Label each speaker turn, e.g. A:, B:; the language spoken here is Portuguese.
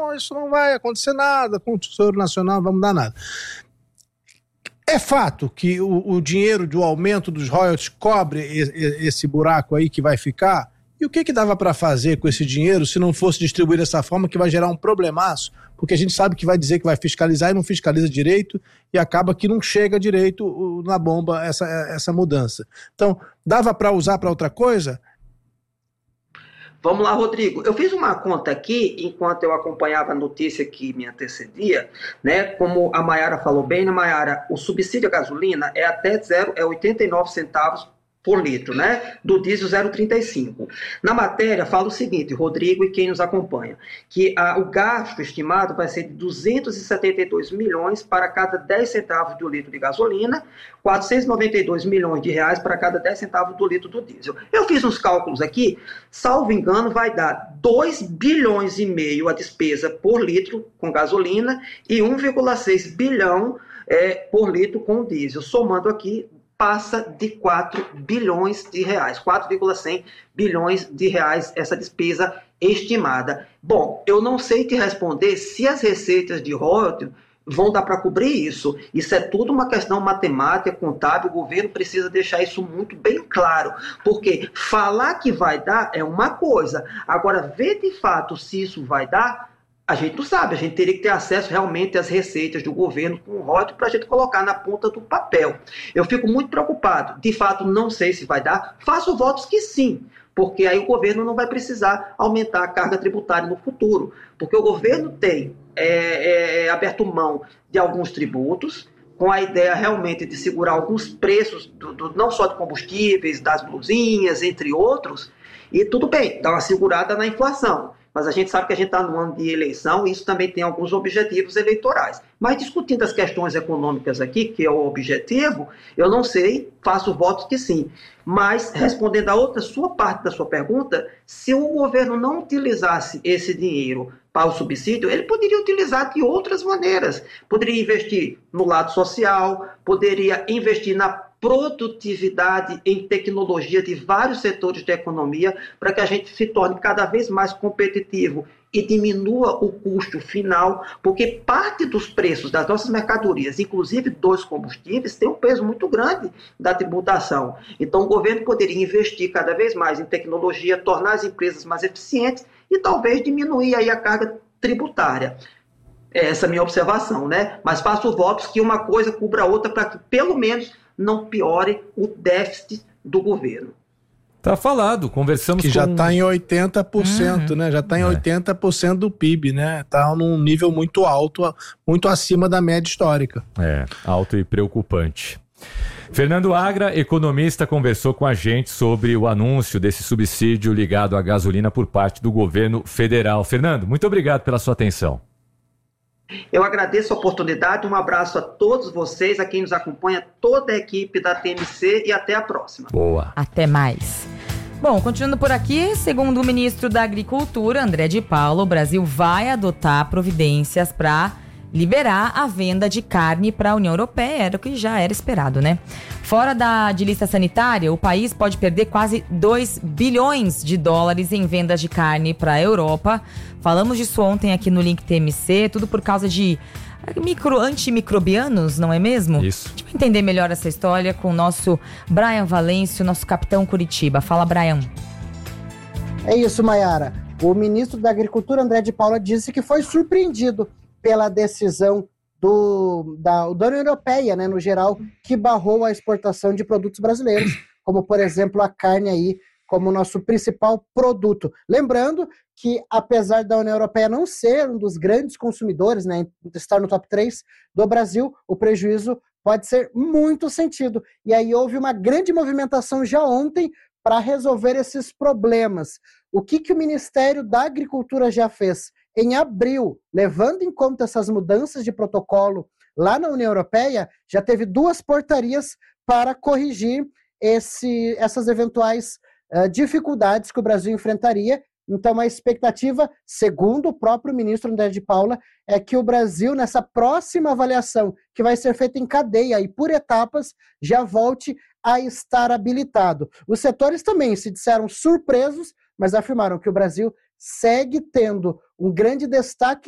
A: não, isso não vai acontecer nada, com o Tesouro Nacional não vai mudar nada. É fato que o dinheiro do aumento dos royalties cobre esse buraco aí que vai ficar? E o que dava para fazer com esse dinheiro se não fosse distribuir dessa forma, que vai gerar um problemaço? Porque a gente sabe que vai dizer que vai fiscalizar e não fiscaliza direito e acaba que não chega direito na bomba essa mudança. Então, dava para usar para outra coisa?
B: Vamos lá, Rodrigo. Eu fiz uma conta aqui, enquanto eu acompanhava a notícia que me antecedia, né? Como a Mayara falou bem, né, Mayara, o subsídio à gasolina é até 89 centavos por litro, né? Do diesel 0,35. Na matéria fala o seguinte, Rodrigo e quem nos acompanha, que o gasto estimado vai ser de 272 milhões para cada 10 centavos do litro de gasolina, 492 milhões de reais para cada 10 centavos do litro do diesel. Eu fiz uns cálculos aqui, salvo engano, vai dar 2 bilhões e meio a despesa por litro com gasolina e 1,6 bilhão por litro com diesel. Somando aqui, passa de 4 bilhões de reais, 4,100 bilhões de reais essa despesa estimada. Bom, eu não sei te responder se as receitas de royalties vão dar para cobrir isso. Isso é tudo uma questão matemática, contábil, o governo precisa deixar isso muito bem claro, porque falar que vai dar é uma coisa, agora ver de fato se isso vai dar, a gente não sabe, a gente teria que ter acesso realmente às receitas do governo com o royalties para a gente colocar na ponta do papel. Eu fico muito preocupado, de fato não sei se vai dar, faço votos que sim, porque aí o governo não vai precisar aumentar a carga tributária no futuro, porque o governo tem aberto mão de alguns tributos, com a ideia realmente de segurar alguns preços, não só de combustíveis, das blusinhas, entre outros, e tudo bem, dá uma segurada na inflação. Mas a gente sabe que a gente está num ano de eleição e isso também tem alguns objetivos eleitorais. Mas discutindo as questões econômicas aqui, que é o objetivo, eu não sei, faço votos que sim. Mas, respondendo a sua parte da sua pergunta, se o governo não utilizasse esse dinheiro para o subsídio, ele poderia utilizar de outras maneiras. Poderia investir no lado social, poderia investir na produtividade em tecnologia de vários setores da economia para que a gente se torne cada vez mais competitivo e diminua o custo final, porque parte dos preços das nossas mercadorias, inclusive dos combustíveis, tem um peso muito grande da tributação. Então, o governo poderia investir cada vez mais em tecnologia, tornar as empresas mais eficientes e talvez diminuir aí a carga tributária. Essa é a minha observação, né? Mas faço votos que uma coisa cubra a outra para que, pelo menos, não piore o déficit do governo.
C: Tá falado, conversamos
A: que já está em 80%, né? Já está em 80% do PIB, né? Está num nível muito alto, muito acima da média histórica.
C: Alto e preocupante. Fernando Agra, economista, conversou com a gente sobre o anúncio desse subsídio ligado à gasolina por parte do governo federal. Fernando, muito obrigado pela sua atenção.
B: Eu agradeço a oportunidade, um abraço a todos vocês, a quem nos acompanha, toda a equipe da TMC e até a próxima.
C: Boa.
D: Até mais. Bom, continuando por aqui, segundo o ministro da Agricultura, André de Paula, o Brasil vai adotar providências para liberar a venda de carne para a União Europeia, era o que já era esperado, né? Fora de lista sanitária, o país pode perder quase 2 bilhões de dólares em vendas de carne para a Europa. Falamos disso ontem aqui no Link TMC, tudo por causa de antimicrobianos, não é mesmo?
C: Isso.
D: A gente vai entender melhor essa história com o nosso Brian Valêncio, nosso capitão Curitiba. Fala, Brian.
E: É isso, Mayara. O ministro da Agricultura, André de Paula, disse que foi surpreendido pela decisão da União Europeia, né, no geral, que barrou a exportação de produtos brasileiros, como, por exemplo, a carne aí, como nosso principal produto. Lembrando que, apesar da União Europeia não ser um dos grandes consumidores, né, estar no top 3 do Brasil, o prejuízo pode ser muito sentido. E aí houve uma grande movimentação já ontem para resolver esses problemas. O que o Ministério da Agricultura já fez? Em abril, levando em conta essas mudanças de protocolo lá na União Europeia, já teve 2 portarias para corrigir essas eventuais dificuldades que o Brasil enfrentaria. Então, a expectativa, segundo o próprio ministro André de Paula, é que o Brasil, nessa próxima avaliação, que vai ser feita em cadeia e por etapas, já volte a estar habilitado. Os setores também se disseram surpresos, mas afirmaram que o Brasil segue tendo um grande destaque